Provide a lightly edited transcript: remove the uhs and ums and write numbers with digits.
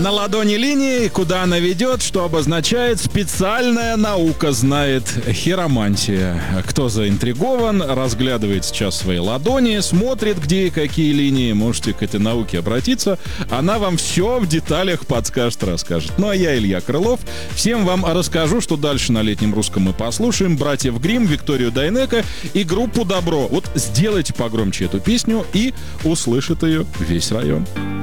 На ладони линии, куда она ведет, что обозначает специальная наука знает хиромантия. Кто заинтригован, разглядывает сейчас свои ладони, смотрит, где и какие линии. Можете к этой науке обратиться. Она вам все в деталях подскажет, расскажет. Ну а я, Илья Крылов, всем вам расскажу, что дальше на Летнем Русском мы послушаем. Братьев Гримм, Викторию Дайнеко и группу «Добро». Вот сделайте погромче эту песню, и услышит ее весь район.